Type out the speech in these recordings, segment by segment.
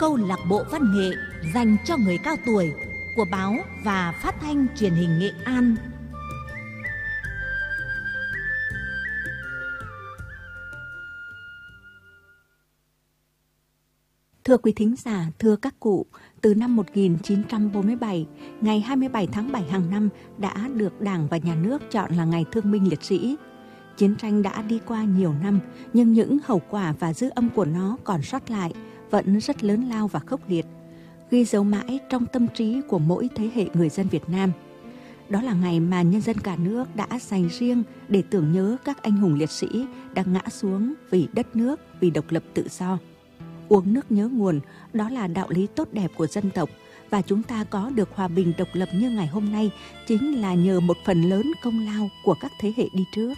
câu lạc bộ văn nghệ dành cho người cao tuổi của báo và phát thanh truyền hình Nghệ An. Thưa quý thính giả, thưa các cụ, từ năm 1947, ngày 27 tháng 7 hàng năm đã được Đảng và Nhà nước chọn là Ngày Thương binh Liệt sĩ. Chiến tranh đã đi qua nhiều năm, nhưng những hậu quả và dư âm của nó còn sót lại, vẫn rất lớn lao và khốc liệt, ghi dấu mãi trong tâm trí của mỗi thế hệ người dân Việt Nam. Đó là ngày mà nhân dân cả nước đã dành riêng để tưởng nhớ các anh hùng liệt sĩ đã ngã xuống vì đất nước, vì độc lập tự do. Uống nước nhớ nguồn, đó là đạo lý tốt đẹp của dân tộc, và chúng ta có được hòa bình độc lập như ngày hôm nay chính là nhờ một phần lớn công lao của các thế hệ đi trước.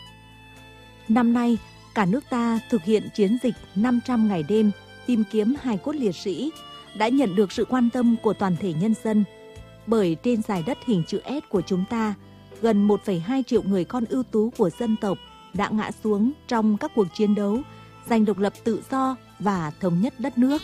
Năm nay, cả nước ta thực hiện chiến dịch 500 ngày đêm tìm kiếm hài cốt liệt sĩ đã nhận được sự quan tâm của toàn thể nhân dân. Bởi trên dải đất hình chữ S của chúng ta, gần 1,2 triệu người con ưu tú của dân tộc đã ngã xuống trong các cuộc chiến đấu giành độc lập tự do và thống nhất đất nước.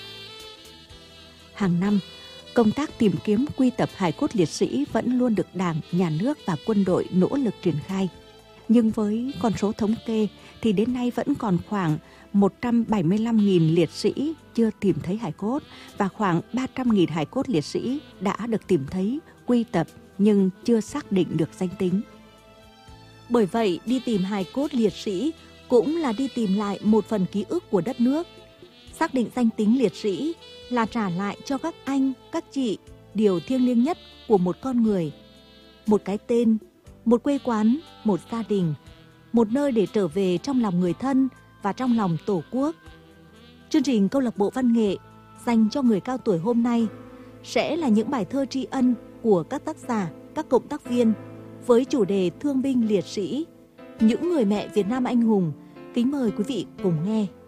Hàng năm, công tác tìm kiếm quy tập hài cốt liệt sĩ vẫn luôn được Đảng, Nhà nước và quân đội nỗ lực triển khai. Nhưng với con số thống kê thì đến nay vẫn còn khoảng 175.000 liệt sĩ chưa tìm thấy hài cốt và khoảng 300.000 hài cốt liệt sĩ đã được tìm thấy, quy tập nhưng chưa xác định được danh tính. Bởi vậy, đi tìm hài cốt liệt sĩ cũng là đi tìm lại một phần ký ức của đất nước. Xác định danh tính liệt sĩ là trả lại cho các anh, các chị điều thiêng liêng nhất của một con người. Một cái tên, một quê quán, một gia đình, một nơi để trở về trong lòng người thân và trong lòng Tổ quốc. Chương trình câu lạc bộ văn nghệ dành cho người cao tuổi hôm nay sẽ là những bài thơ tri ân của các tác giả, các cộng tác viên với chủ đề thương binh liệt sĩ, những người mẹ Việt Nam anh hùng. Kính mời quý vị cùng nghe.